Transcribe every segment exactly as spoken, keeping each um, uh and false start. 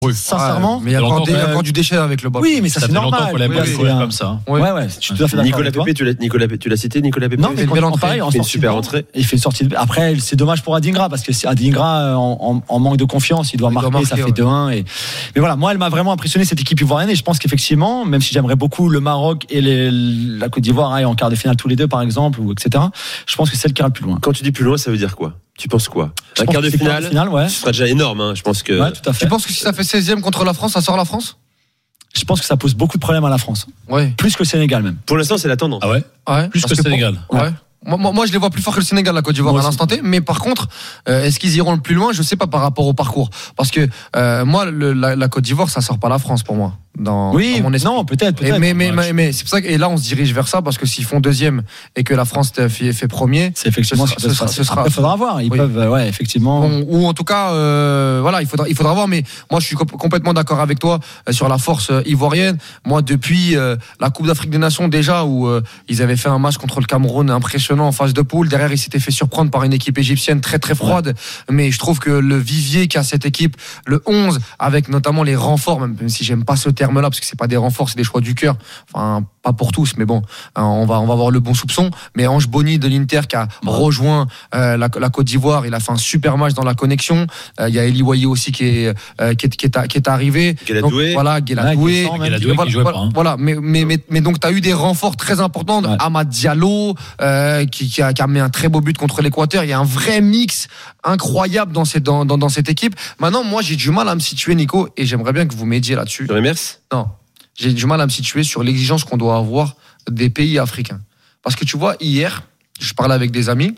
Oui. Sincèrement. Ouais, mais il y a encore, des, euh, encore du déchet avec le bas. Oui, mais ça, ça c'est normal. Qu'on l'avait oui, oui, comme ça. Ouais, ouais, ouais. Je suis tout à fait d'accord. Nicolas Pepe, tu l'as, Nicolas, tu l'as cité, Nicolas Pepe. Non, mais quand on pareil, il fait une super entrée. Il fait une sortie de. Après, c'est dommage pour Adingra parce que Adingra, en, en, en manque de confiance, il doit il marquer, doit marquer, ça ouais. fait deux un. Et... Mais voilà, moi, elle m'a vraiment impressionné cette équipe ivoirienne et je pense qu'effectivement, même si j'aimerais beaucoup le Maroc et les, la Côte d'Ivoire aillent en quart de finale tous les deux, par exemple, ou et cetera. Je pense que c'est celle qui ira le plus loin. Quand tu dis plus loin, ça veut dire quoi? Tu penses quoi? Un quart de finale, finale ouais. Ce sera déjà énorme. Hein. Je pense que. Ouais, tout à fait. Tu penses que si ça fait seizième contre la France, ça sort la France? Je pense que ça pose beaucoup de problèmes à la France. Ouais. Plus que le Sénégal même. Pour l'instant, c'est la tendance. Ah ouais. Ouais. Plus Parce que le Sénégal. Pour... Ouais. Moi, moi, moi, je les vois plus forts que le Sénégal, la Côte d'Ivoire à l'instant T. Mais par contre, euh, est-ce qu'ils iront le plus loin? Je sais pas par rapport au parcours. Parce que euh, moi, le, la, la Côte d'Ivoire, ça sort pas la France pour moi. Dans, oui, dans mon esprit. non, peut-être, peut-être. Et mais, mais, mais, mais c'est pour ça que et là, on se dirige vers ça parce que s'ils font deuxième et que la France fait, fait premier, c'est effectivement ce, ce sera. Ce sera. Il faudra voir. Ils oui. peuvent, ouais, effectivement. Bon, ou en tout cas, euh, voilà, il faudra, il faudra voir. Mais moi, je suis comp- complètement d'accord avec toi euh, sur la force euh, ivoirienne. Moi, depuis euh, la Coupe d'Afrique des Nations déjà, où euh, ils avaient fait un match contre le Cameroun impressionnant en phase de poule. Derrière, ils s'étaient fait surprendre par une équipe égyptienne très très froide. Ouais. Mais je trouve que le vivier qu'a cette équipe, le onze, avec notamment les renforts, même, même si j'aime pas ce terme-là, parce que c'est pas des renforts, c'est des choix du cœur. Enfin, pas pour tous, mais bon, on va on va avoir le bon soupçon. Mais Ange Boni de l'Inter qui a ouais. rejoint euh, la, la Côte d'Ivoire, il a fait un super match dans la connexion. Il euh, y a Eli Waye aussi qui est euh, qui est qui est, qui est arrivé. Donc, voilà, Guéladoué. Voilà, voilà, mais mais mais, mais donc tu as eu des renforts très importants. Ouais. Amad Diallo euh, qui, qui, a, qui a mis un très beau but contre l'Équateur. Il y a un vrai mix incroyable dans cette dans, dans, dans cette équipe. Maintenant, moi, j'ai du mal à me situer, Nico, et j'aimerais bien que vous m'aidiez là-dessus. Merci. Non. J'ai du mal à me situer sur l'exigence qu'on doit avoir des pays africains. Parce que tu vois, hier, je parlais avec des amis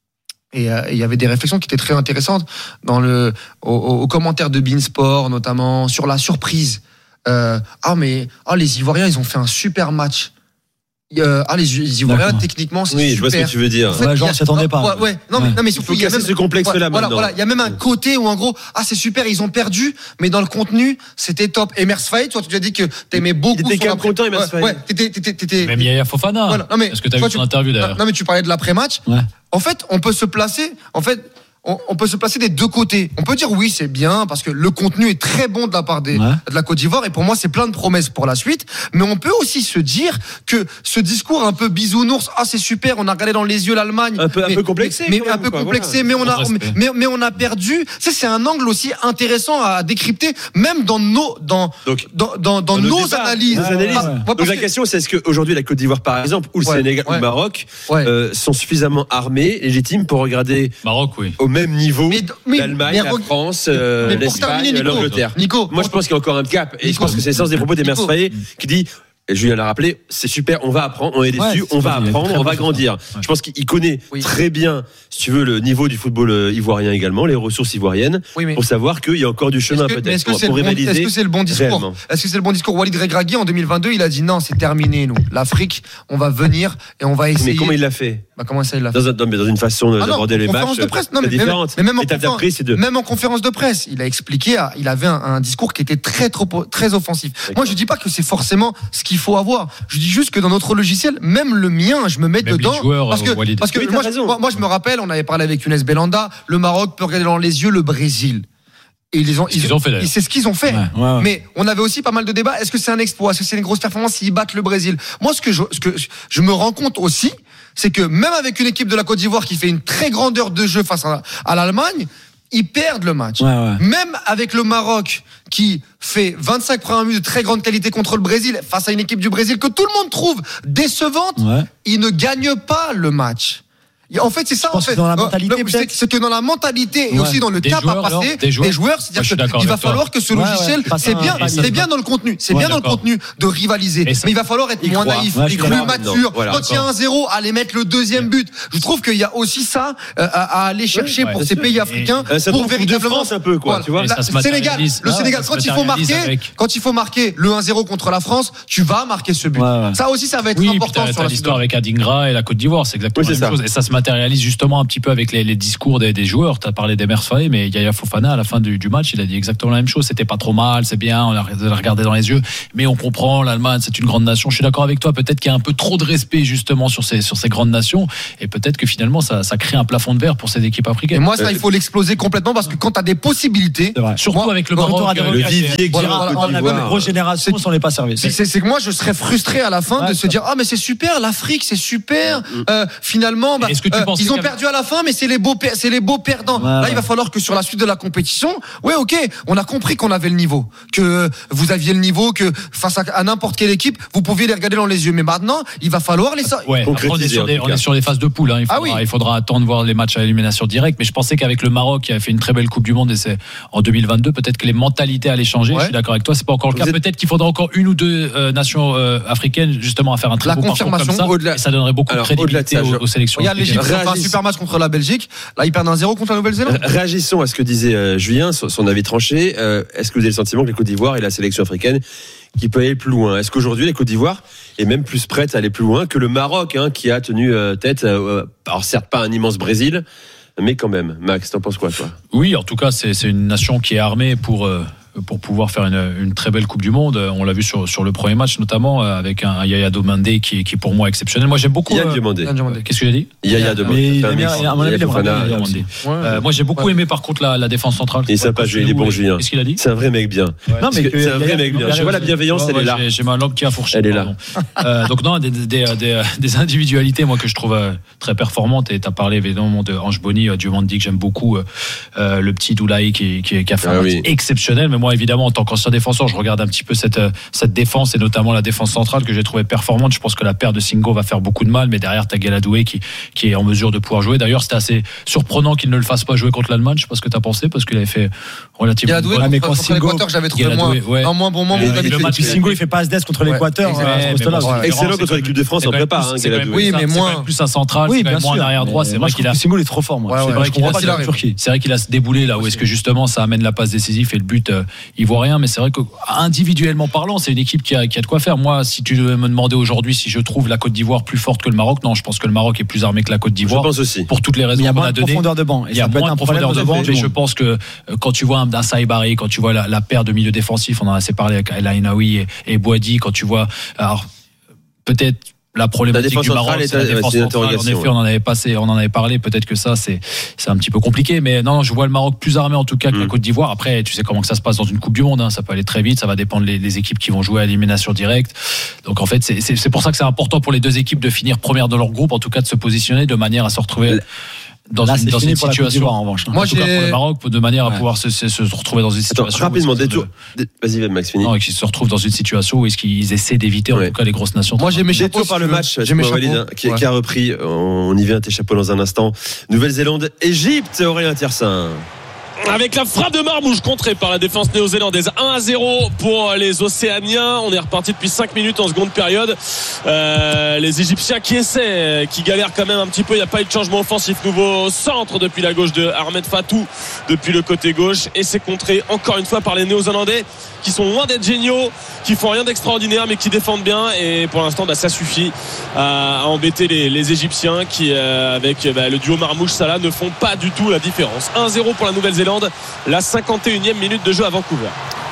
et il euh, y avait des réflexions qui étaient très intéressantes dans le, au, au, au commentaire de Beansport, notamment sur la surprise. Euh, ah, mais ah, les Ivoiriens, ils ont fait un super match. Euh, ah, les, les Ivoiriens, D'accord. techniquement, c'est oui, super. je vois ce que tu veux dire. En fait, ouais, genre, on s'y attendait pas. Ouais, ouais. Non, ouais. mais, non, mais surtout, il, il y a même ce complexe-là voilà, maintenant. Voilà, il y a même un côté où, en gros, ah, c'est super, ils ont perdu, mais dans le contenu, c'était top. Et Mers Faye, tu vois, tu as dit que t'aimais beaucoup. Il était quand même content, et Mers Faye. Ouais, t'étais, t'étais, t'étais. Même Yaya Fofana. Voilà. Non, mais. Est-ce que t'as vu son interview d'ailleurs? Non, mais tu parlais de l'après-match. Ouais. En fait, on peut se placer, en fait, on peut se placer des deux côtés. On peut dire oui, c'est bien parce que le contenu est très bon de la part des, ouais. de la Côte d'Ivoire et pour moi c'est plein de promesses pour la suite. Mais on peut aussi se dire que ce discours un peu bisounours, ah c'est super, on a regardé dans les yeux l'Allemagne, un peu, mais, un peu complexé, mais, mais même, un peu quoi, complexé, voilà. mais on a, mais, mais, mais on a perdu. Ça c'est un angle aussi intéressant à décrypter, même dans nos, dans, Donc, dans, dans, dans, dans nos, nos débats, analyses. Nos analyses. Ouais, ouais. Donc la question c'est est-ce qu'aujourd'hui la Côte d'Ivoire par exemple ou le ouais, Sénégal ouais. ou le Maroc ouais. euh, sont suffisamment armés, légitimes pour regarder Maroc, oui. au même niveau. Mais, mais, l'Allemagne, mais, la France, euh, l'Espagne, Nico, l'Angleterre. Nico, moi je pense qu'il y a encore un cap et Nico, je pense que c'est le sens des propos des Mers Faye qui dit et Julien l'a rappelé, c'est super, on va apprendre, on est déçus, ouais, on va apprendre, on va grandir. Ouais. Je pense qu'il connaît oui. très bien, si tu veux, le niveau du football ivoirien également, les ressources ivoiriennes, oui, mais... pour savoir qu'il y a encore du chemin est-ce que, peut-être est-ce que pour, c'est pour bon, rivaliser. Est-ce que c'est le bon discours réellement. Est-ce que c'est le bon discours? Walid Regragui en deux mille vingt-deux, il a dit non, c'est terminé, nous. L'Afrique, on va venir et on va essayer. Mais comment il l'a fait? Bah, comment ça il l'a fait? Dans, un, dans une façon ah non, d'aborder les matchs. De presse, non, mais différente. Mais même en, conférence, c'est de... même en conférence de presse, il a expliqué, il avait un, un discours qui était très, trop, très offensif. D'accord. Moi, je dis pas que c'est forcément ce qu'il faut avoir. Je dis juste que dans notre logiciel, même le mien, je me mets même dedans. Joueurs, parce que, euh, parce que oui, moi, je, moi, moi, je me rappelle, on avait parlé avec Younes Belanda, le Maroc peut regarder dans les yeux le Brésil. Et ils ont, c'est, ils, ils ont fait, c'est ce qu'ils ont fait. Ouais, ouais, ouais. Mais on avait aussi pas mal de débats. Est-ce que c'est un exploit? Est-ce que c'est une grosse performance s'ils battent le Brésil? Moi, ce que je, ce que je me rends compte aussi, c'est que même avec une équipe de la Côte d'Ivoire qui fait une très grande heure de jeu face à, à l'Allemagne, ils perdent le match. Ouais, ouais. Même avec le Maroc qui fait vingt-cinq premières minutes de très grande qualité contre le Brésil face à une équipe du Brésil que tout le monde trouve décevante, ouais. ils ne gagnent pas le match. En fait, c'est ça. Je pense en fait, que dans la mentalité, le, c'est, c'est que dans la mentalité et ouais. aussi dans le des cap joueurs, à passer alors, des joueurs, des joueurs, c'est-à-dire Moi, qu'il va falloir que ce ouais, logiciel, ouais, c'est bien, un, c'est bien dans le contenu, c'est ouais, bien d'accord. dans le contenu de rivaliser, mais il va falloir être moins naïf, ouais, plus mature. Voilà, Quand il y a un zéro, aller mettre le deuxième but. Je trouve qu'il y a aussi ça euh, à, à aller chercher ouais, pour ouais, ces pays africains euh, ça pour véritablement France un peu quoi, voilà. tu vois. Le Sénégal, le Sénégal, quand il faut marquer, quand il faut marquer le un zéro contre la France, tu vas marquer ce but. Ça aussi, ça va être important sur l'histoire avec Adingra et la Côte d'Ivoire, c'est exactement la même chose. Et ça se matérialise justement un petit peu avec les, les discours des, des joueurs. Tu as parlé d'Emer Faé, mais Yaya Fofana, à la fin du, du match, il a dit exactement la même chose. C'était pas trop mal, c'est bien, on a regardé dans les yeux, mais on comprend, l'Allemagne, c'est une grande nation. Je suis d'accord avec toi, peut-être qu'il y a un peu trop de respect justement sur ces, sur ces grandes nations, et peut-être que finalement, ça, ça crée un plafond de verre pour ces équipes africaines. Et moi, ça, il faut l'exploser complètement, parce que quand tu as des possibilités, surtout moi, avec le Maroc, le vivier voilà, voilà, on a une grosse génération, on n'est pas servi. C'est, c'est, c'est que moi, je serais frustré à la fin ouais, de se dire, ah, mais c'est super, l'Afrique, c'est super, euh, finalement, bah, euh, ils ont perdu à la fin, mais c'est les beaux, per- c'est les beaux perdants. Ouais, Là, ouais. il va falloir que sur la suite de la compétition, ouais, ok, on a compris qu'on avait le niveau, que vous aviez le niveau, que face à, à n'importe quelle équipe, vous pouviez les regarder dans les yeux. Mais maintenant, il va falloir les ouais, après, on, est sur des, on est sur les phases de poule. Hein. Il, faudra, ah oui. il faudra attendre voir les matchs à élimination directe. Mais je pensais qu'avec le Maroc, qui a fait une très belle Coupe du Monde, et c'est en deux mille vingt-deux, peut-être que les mentalités allaient changer. Ouais. Je suis d'accord avec toi, c'est pas encore le cas. Vous peut-être êtes... qu'il faudra encore une ou deux euh, nations euh, africaines justement à faire un très la beau parcours comme ça. Au-delà... Et ça donnerait beaucoup Alors, de crédibilité de ça, aux, aux sélections. Regarde l'Égypte, ils ont fait un super match contre la Belgique. Là, ils perdent un zéro contre la Nouvelle-Zélande. Réagissons à ce que disait euh, Julien, son avis tranché. Euh, est-ce que vous avez le sentiment que la Côte d'Ivoire et la sélection africaine qui peut aller plus loin? Est-ce qu'aujourd'hui la Côte d'Ivoire est même plus prête à aller plus loin que le Maroc, hein, qui a tenu euh, tête, euh, alors certes pas un immense Brésil, mais quand même. Max, t'en penses quoi, toi? Oui, en tout cas, c'est, c'est une nation qui est armée pour... Euh... pour pouvoir faire une, une très belle Coupe du Monde. On l'a vu sur, sur le premier match, notamment avec un Yaya Domandé qui, qui est pour moi exceptionnel. Moi, j'aime beaucoup. Yann Domandé. Euh, Qu'est-ce que j'ai dit? Yaya Domandé. Moi, j'ai beaucoup aimé par contre la, la défense centrale. Il est sympa, il est bon, Julien. Qu'est-ce qu'il a dit? C'est un vrai mec bien. Ouais. Non, mais c'est un vrai mec bien. Je vois la bienveillance, elle est là. J'ai ma langue qui a fourché. Elle est là. Donc non, des, des, des, des individualités, moi, que je trouve très performantes. Et tu as parlé évidemment de Ange Boni, Diomandi, que j'aime beaucoup. Le petit Doulaï qui, qui, qui a fait un match exceptionnel. Mais moi, évidemment, en tant qu'ancien défenseur, je regarde un petit peu cette, cette défense et notamment la défense centrale que j'ai trouvé performante. Je pense que la paire de Singo va faire beaucoup de mal, mais derrière, t'as Galadoué qui, qui est en mesure de pouvoir jouer. D'ailleurs, c'était assez surprenant qu'il ne le fasse pas jouer contre l'Allemagne. Je sais pas ce que t'as pensé, parce qu'il avait fait relativement. Galadoué, bon. contre, mais contre l'Équateur, j'avais trouvé Galadoué, moins, ouais. un moins bon moment. Mais le match Singo, il fait pas Asdes contre l'Équateur. Excellent contre l'équipe de France en prépa. Oui, mais moins. Plus un central, c'est moins un arrière droit. C'est vrai qu'il a. Singo, il est trop fort, moi. C'est vrai qu'il a se déboulé là où est-ce que justement ça amène la passe décisive et le but ivoirien. Mais c'est vrai que individuellement parlant, c'est une équipe qui a, qui a de quoi faire. Moi, si tu devais me demander aujourd'hui si je trouve la Côte d'Ivoire plus forte que le Maroc, non, je pense que le Maroc est plus armé que la Côte d'Ivoire. Je pense aussi. Pour toutes les raisons qu'on a données. Il y a moins de profondeur de banc. Il y a moins de profondeur de banc, mais je pense que quand tu vois un Saïbari, quand tu vois la, la paire de milieux défensifs, on en a assez parlé avec El Ainaoui et, et Boadi, quand tu vois, alors peut-être la problématique la du Maroc, c'est la défense centrale. En effet, on en avait passé, on en avait parlé. Peut-être que ça, c'est, c'est un petit peu compliqué. Mais non, je vois le Maroc plus armé en tout cas que mmh. la Côte d'Ivoire. Après, tu sais comment que ça se passe dans une Coupe du Monde. Hein. Ça peut aller très vite. Ça va dépendre des, des équipes qui vont jouer à élimination directe. Donc en fait, c'est, c'est, c'est pour ça que c'est important pour les deux équipes de finir première de leur groupe, en tout cas de se positionner de manière à se retrouver. L- Dans Là, une, dans une situation en revanche. Moi, en tout cas pour le Maroc, de manière ouais. à pouvoir se, se, se retrouver dans une situation. Attends, rapidement, détour. De... Vas-y, Max, fini. Non, et qu'ils se retrouvent dans une situation où est-ce qu'ils essaient d'éviter ouais. en tout cas les grosses nations. Moi, j'ai mes chapeaux par le match. J'ai mes chapeaux Walid, hein, qui, ouais. qui a repris. On y vient tes chapeaux dans un instant. Nouvelle-Zélande, Égypte, Aurélien Tiersin. Avec la frappe de Marmouche contrée par la défense néo-zélandaise. un à zéro pour les Océaniens. On est reparti depuis cinq minutes en seconde période. Euh, les Égyptiens qui essaient, qui galèrent quand même un petit peu. Il n'y a pas eu de changement offensif. Nouveau centre depuis la gauche de Ahmed Fatou, depuis le côté gauche. Et c'est contré encore une fois par les néo-zélandais qui sont loin d'être géniaux, qui font rien d'extraordinaire mais qui défendent bien. Et pour l'instant, bah, ça suffit à, à embêter les, les Égyptiens qui, euh, avec bah, le duo Marmouche-Salah, ne font pas du tout la différence. un zéro pour la Nouvelle-Zélande. La cinquante et unième minute de jeu à Vancouver.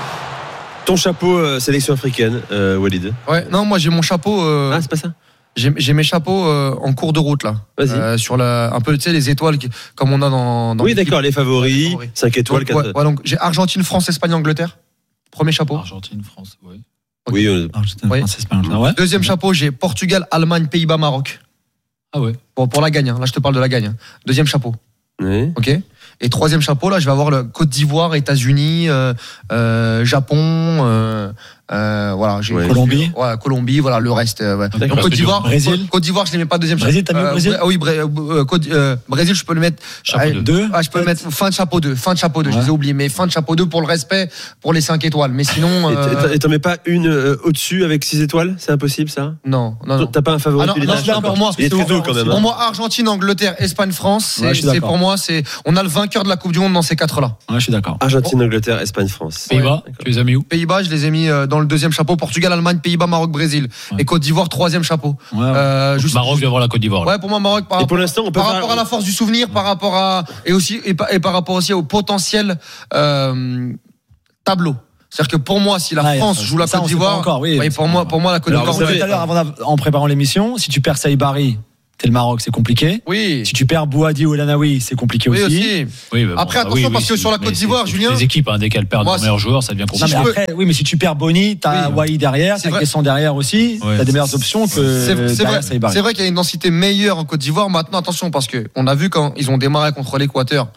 Ton chapeau euh, sélection africaine, euh, Walid. Ouais, non, moi j'ai mon chapeau. Euh, ah, c'est pas ça. J'ai, j'ai mes chapeaux euh, en cours de route là. Vas-y. Euh, sur la, un peu, tu sais, les étoiles qui, comme on a dans. dans oui, d'accord, les favoris, ouais, cinq étoiles, donc, quatre. Ouais, ouais, donc j'ai Argentine, France, Espagne, Angleterre. Premier chapeau. Argentine, France, oui. Okay. Oui. Euh... Argentine, oui. France, Espagne, Angleterre. Ouais. Deuxième chapeau, j'ai Portugal, Allemagne, Pays-Bas, Maroc. Ah ouais. Bon, pour la gagne. Hein. Là, je te parle de la gagne. Deuxième chapeau. Oui. Ok. Et troisième chapeau, là, je vais avoir le Côte d'Ivoire, États-Unis, euh, euh, Japon, euh, euh, voilà, j'ai ouais. Colombie, ouais, Colombie, voilà, le reste. Euh, ouais. Donc, Côte d'Ivoire, Brésil, Côte d'Ivoire, je les mets pas deuxième. Brésil, t'as mis euh, Brésil Ah oui, Bré, euh, Côte, euh, Brésil, je peux le mettre. Chapeau euh, deux. Ah, je peux le mettre fin de chapeau deux, fin de chapeau deux. Ouais. Je les ai oubliés, mais fin de chapeau deux pour le respect, pour les cinq étoiles. Mais sinon. Euh... Et t'en mets pas une euh, au-dessus avec six étoiles, c'est impossible ça? Non, non, non. T'as pas un favori? Ah non, non, là, pour moi, il est très tôt quand même. Pour moi, Argentine, Angleterre, Espagne, France, c'est, ouais, c'est pour moi, c'est, on a le vainqueur de la Coupe du Monde dans ces quatre-là. Ouais, je suis d'accord. Argentine, Angleterre, Espagne, France. Pays-Bas, tu les as mis où? Pays-Bas, je les ai mis dans dans le deuxième chapeau. Portugal, Allemagne, Pays-Bas, Maroc, Brésil. Ouais. Et Côte d'Ivoire, troisième chapeau. Ouais, ouais. Euh, juste, Maroc devant la Côte d'Ivoire. Là. Ouais, pour moi, Maroc, par, et pour l'instant, on peut par faire... rapport à la force du souvenir, par rapport à, et aussi, et par, et par rapport aussi au potentiel, euh, tableau. C'est-à-dire que pour moi, si la ouais, France joue la Côte d'Ivoire, encore, oui, oui, pour moi, pour moi, la Côte d'Ivoire. Tout à l'heure, avant, en préparant l'émission, si tu perds Saïbari, t'es le Maroc, c'est compliqué. Oui. Si tu perds Bouhadi ou El Anaoui, c'est compliqué oui, aussi. aussi. Oui, bah bon, après, attention, oui, parce oui, que sur la Côte d'Ivoire, Julien. Les équipes, hein, dès qu'elles perdent leurs meilleurs joueurs, ça devient compliqué. Non, mais après, oui, mais si tu perds Boni, t'as oui, Wai derrière, t'as Guesson derrière aussi, ouais. T'as des meilleures options que. C'est, c'est vrai, c'est vrai qu'il y a une densité meilleure en Côte d'Ivoire. Maintenant, attention, parce que on a vu quand ils ont démarré contre l'Équateur,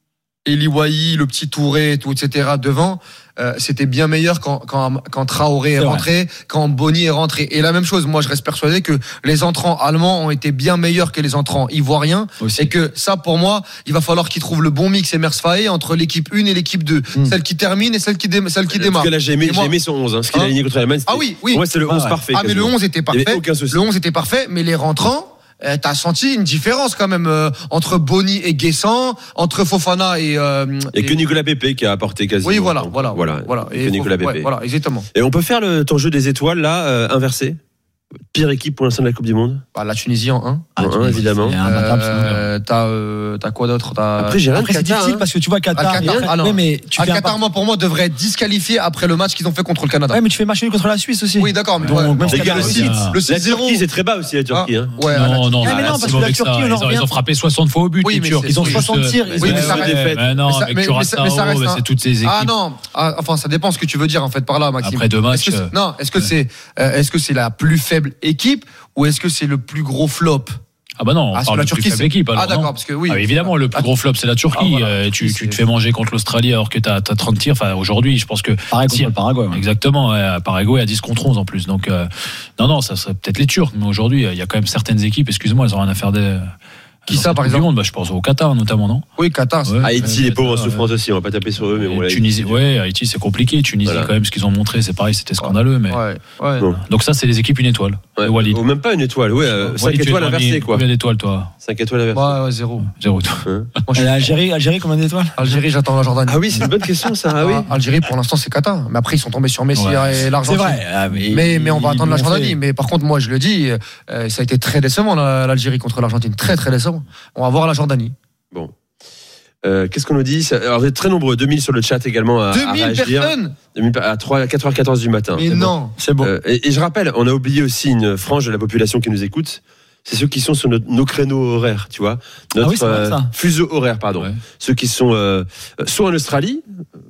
Eli Wai, le petit Touré, tout, et cetera devant. Euh, c'était bien meilleur quand, quand, quand Traoré est, est rentré, vrai. Quand Boni est rentré. Et la même chose, moi je reste persuadé que les entrants allemands ont été bien meilleurs que les entrants ivoiriens. Aussi. Et que ça, pour moi, il va falloir qu'ils trouvent le bon mix Emers Faé entre l'équipe un et l'équipe deux. Mm. Celle qui termine et celle qui, dé, celle qui démarre. Parce que là, j'ai aimé, moi, j'ai aimé son onze. Hein, ce qu'il hein a aligné contre l'Allemagne. Ah oui, oui. Ouais, c'est le onze ah, parfait. Ah, mais le onze était parfait. Le onze était parfait, mais les rentrants, Euh, t'as senti une différence quand même euh, entre Boni et Guessan, entre Fofana et. Euh, et, et que Nicolas Pepe qui a apporté quasiment. Oui, voilà, voilà, voilà, voilà. Et que Nicolas Pepe. Ouais, voilà, exactement. Et on peut faire le ton jeu des étoiles là euh, inversé. Pire équipe pour l'instant de la Coupe du Monde. Bah, la Tunisie en un. Ah, en un, évidemment. Euh, t'as, euh, t'as quoi d'autre t'as... Après, j'ai rien après, c'est Qatar, difficile hein. Parce que tu vois Qatar. Ah, Qatar ah, non. Oui, mais tu ah, Qatar, un... moi, pour moi, devrait être disqualifié après le match qu'ils ont fait contre le Canada. Ouais, mais tu fais match nul contre la Suisse aussi. Oui, d'accord. Mais donc, ouais, même les gars, le six zéro. La Turquie, c'est très bas aussi, la Turquie. Ah, ouais, non, non, mais non, parce que la Turquie, ils ont frappé soixante fois au but. Oui, mais ils ont soixante tirs. Oui, mais ça reste. Non, mais Curaçao, c'est toutes ces équipes. Ah non. Enfin, ça dépend ce que tu veux dire en fait par là, Maxime. Après deux matchs. Non, est-ce que c'est, est-ce que c'est la plus faible équipe ou est-ce que c'est le plus gros flop? Ah bah non, on ah, parle de la Turquie, c'est équipe. Alors, ah d'accord, parce que oui. Ah, évidemment, le plus gros flop c'est la Turquie. Ah, voilà. euh, tu, tu te fais manger contre l'Australie alors que t'as, t'as trente tirs. Enfin, aujourd'hui, je pense que. Pareil contre le Paraguay. Ouais. Exactement, ouais, Paraguay à dix contre onze en plus. Donc, euh, non, non, ça serait peut-être les Turcs, mais aujourd'hui, il y a quand même certaines équipes. Excuse-moi, elles ont rien à faire des. Qui ça, par exemple? Bah, je pense au Qatar, notamment, non? Oui, Qatar. Ouais, Haïti, les pauvres en souffrance aussi, on va pas taper sur eux, mais bon, là, Tunisie, ouais, Haïti, c'est compliqué. Tunisie, voilà. Quand même, ce qu'ils ont montré, c'est pareil, c'était scandaleux, mais. Ouais, ouais. Bon. Donc, ça, c'est les équipes une étoile. Ouais. Walid. Ou même pas une étoile, ouais, euh, cinq étoiles inversées, quoi. Combien d'étoiles, toi? cinq étoiles inversées. Ouais, ouais, zéro. Zéro, toi. Hein moi, je... Algérie, Algérie, combien d'étoiles? Algérie, j'attends la Jordanie. Ah oui, c'est une bonne question, ça. Ah oui. Algérie, pour l'instant, c'est Qatar. Mais après, ils sont tombés sur Messi et l'Argentine. C'est vrai. Mais, mais on va attendre la Jordanie. Mais par contre, moi, je le dis, ça a été très décevant, l'Algérie contre l'Argentine. Très, très décevant. On va voir la Jordanie. Bon. Euh, qu'est-ce qu'on nous dit? Alors, vous êtes très nombreux, deux mille sur le chat également à, deux mille à réagir. Personnes deux mille à quatre heures quatorze du matin. Mais c'est non, bon. c'est bon. Euh, et, et je rappelle, on a oublié aussi une frange de la population qui nous écoute. C'est ceux qui sont sur notre, nos créneaux horaires, tu vois. Notre ah oui, c'est vrai, ça. Euh, fuseau horaire, pardon. Ouais. Ceux qui sont euh, soit en Australie,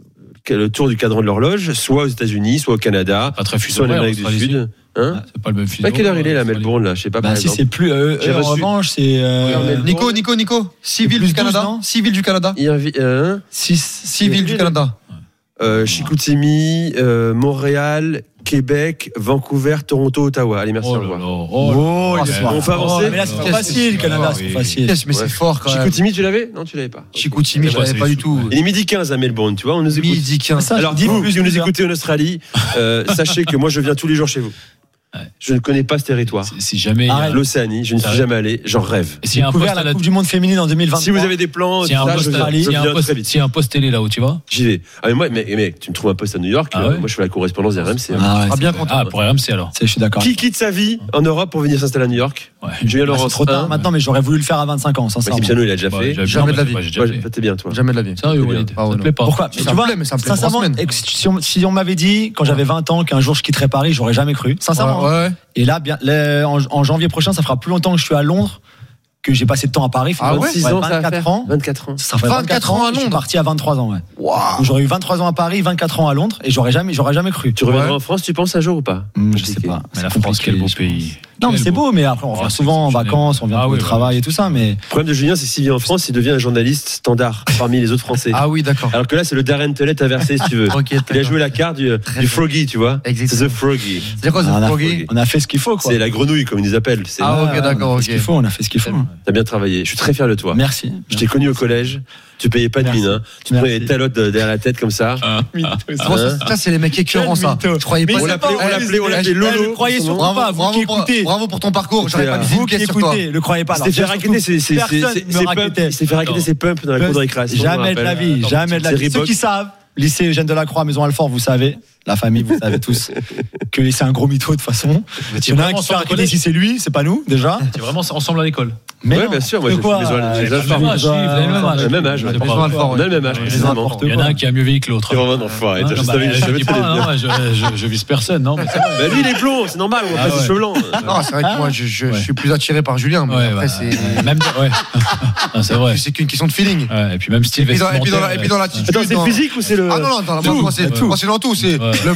le tour du cadran de l'horloge, soit aux États-Unis, soit au Canada, pas très soit en Amérique du Sud. Hein, c'est pas le même fuseau. À quelle heure il est là, Melbourne là? Je sais pas. Bah, si c'est plus. Euh, euh, en revanche, c'est. Euh, Nico, Nico, Nico. six villes du Canada. six villes du Canada. Il y a euh, six villes du Canada. Euh, Chicoutimi, euh, Montréal, Québec, Vancouver, Toronto, Ottawa. Allez, merci. Oh au revoir. Oh, oh, oh, on peut avancer. Oh, mais là, c'est trop facile, le Canada, c'est facile. Yes, mais ouais. C'est fort quand même. Chicoutimi, tu l'avais? Non, tu l'avais pas. Chicoutimi, je l'avais pas du tout. Il est midi quinze à Melbourne, tu vois. On nous écoute. Midi quinze. Alors, vous, si vous nous écoutez en Australie, euh, sachez que moi, je viens tous les jours chez vous. Ouais. Je ne connais pas ce territoire. Si, si jamais Arrête. L'Océanie, je ne suis jamais allé, j'en rêve. Et s'il y a un poste à la Coupe du Monde féminine en deux mille vingt-trois. Si vous avez des plans, s'il y a un poste, s'il y a un poste, s'il y a un poste télé là-haut, tu vois. J'y vais. Ah mais moi, mais, mais tu me trouves un poste à New York, ah ouais. Moi je fais la correspondance des R M C. Ah, ouais, ah bien content. Ah pour R M C alors. Je suis d'accord. Qui quitte sa vie en Europe pour venir s'installer à New York? Ouais. Julien Laurent. C'est trop tard maintenant, mais j'aurais voulu le faire à vingt-cinq ans, sincèrement. Piano, il a déjà fait. Jamais de la vie. T'es bien toi. Jamais de la vie. Sérieux, Walid. Ça te plaît pas? Pourquoi? Tu vois, sincèrement, si on m'avait dit quand j'avais vingt ans qu'un jour je quitterais Paris, j'aurais jamais cru. Sincèrement. Et là, bien, les, en, en janvier prochain, ça fera plus longtemps que je suis à Londres que j'ai passé de temps à Paris. Ah ouais, vingt-six ans, vingt-quatre ans. vingt-quatre ans. Ça fait vingt-quatre ans à Londres. Je suis parti à vingt-trois ans, ouais. Wow. J'aurais eu vingt-trois ans à Paris, vingt-quatre ans à Londres, et j'aurais jamais, j'aurais jamais cru. Tu reviendras ouais. en France, tu penses un jour ou pas? mmh, Je sais pas. Mais la France, quel beau pays. Non, mais c'est beau, mais après, on vient souvent en vacances, on vient pour le travail et tout ça, mais. Le problème de Julien, c'est que s'il vient en France, il devient un journaliste standard parmi les autres Français. Ah oui, d'accord. Alors que là, c'est le Darren Tellet inversé, si tu veux. Okay, il a joué la carte du, du Froggy, tu vois. C'est The Froggy. C'est quoi, The Froggy? On a fait ce qu'il faut, quoi. C'est la grenouille, comme ils nous appellent. Ah, ok, d'accord, ok. Ce qu'il faut, on a fait ce qu'il faut. T'as bien travaillé. Je suis très fier de toi. Merci. Je t'ai connu au collège. Tu payais pas de mine, hein. Tu te prenais des talottes derrière la tête comme ça. Ah, ça, c'est les mecs écœurants, ça. Je croyais pas. On l'appelait, on l'appelait, on l'appelait Lolo. Croyez surtout pas. Bravo, bravo pour ton parcours. J'aurais pas vous qui écoutez, le croyez pas. C'est fait raqueter ses pumps. C'est fait raqueter ses pumps dans la cour de récréation. Jamais de la vie, jamais de la vie. Ceux qui savent, lycée Eugène Delacroix, Maison Alfort, vous savez. La famille, vous savez tous que c'est un gros mytho de toute façon. Il y en a un qui fait raconter si c'est lui, c'est pas nous déjà. C'est vraiment ensemble à l'école. Mais ouais, bien sûr, moi j'ai quoi, fait euh, les âges. Vous avez le même âge. Le même âge. On a le même âge, précisément. Il y en a un qui a mieux vieilli que l'autre. C'est vraiment un enfoiré. Je je vise personne, non. Mais lui, il est blond, c'est normal, on va passer ses cheveux blancs. Non, c'est vrai que moi, je suis plus attiré par Julien. Mais après, c'est. Même. Ouais. C'est vrai. C'est qu'une question de feeling. Et puis même style vestimentaire. Et puis dans l'attitude. Attends, c'est physique ou c'est le. Ah non, non, moi c'est dans tout. C'est